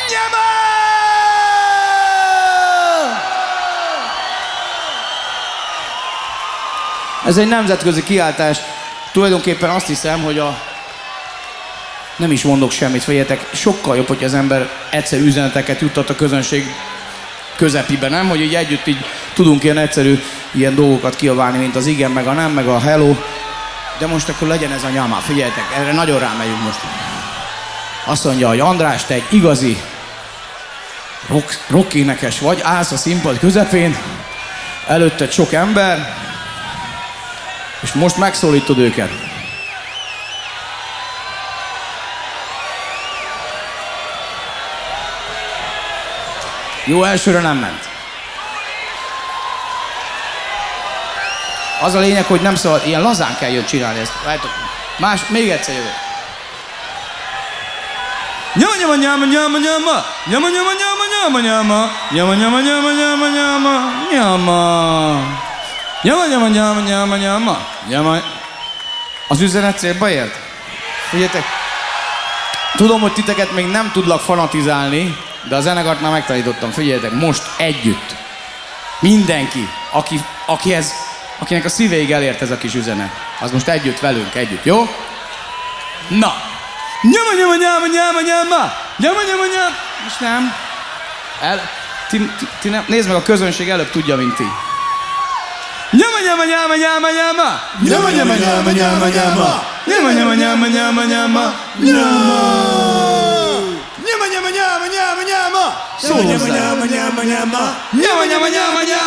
Nyama! Ez egy nemzetközi kiáltás. Tulajdonképpen azt hiszem, hogy nem is mondok semmit, figyeljetek, sokkal jobb, hogy az ember egyszerű üzeneteket juttat a közönség közepibe, nem? Hogy így együtt így tudunk ilyen egyszerű ilyen dolgokat kiabálni, mint az igen, meg a nem, meg a hello. De most akkor legyen ez a nyama, figyeljetek, erre nagyon rámegyünk most. Azt mondja, hogy András, te egy igazi rock énekes vagy, állsz a színpad közepén, előtted sok ember, és most megszólítod őket. Jó, elsőre nem ment. Az a lényeg, hogy nem szabad, ilyen lazán kell jön csinálni ezt. Látjátok? Még egyszer jövök. Nyama, nyama, nyama, nyama, nyama. Nyama, nyama, nyama, nyama, nyama. Nyama, nyama, nyama, nyama, nyama. Nyama. Nyama, nyama, nyama, nyama, nyama. Nyama. Az üzenet célba ért? Figyeljetek. Tudom, hogy titeket még nem tudlak fanatizálni, de a zenekart már megtanítottam. Figyeljetek, most együtt. Mindenki, akinek a szívéig elért ez a kis üzenet, az most együtt velünk, együtt, jó? Na! Nyama, nyama, nyama, nyama, nyama! Nyama, nyama, nyama! Most nem. Ti nem. Nézd meg, a közönség előbb tudja, mint ti. Nyama, nyama, nyama, nyama, nyama! Nyama, nyama, nyama, nyama, nyama! Nyama, nyama, nyama, nyama, nyama! Nyama! Nyama, nyama, nyama, nyama, nyama! Szólozzál! Nyama, nyama, nyama, nyama! Nyama, nyama, nyama, nyama!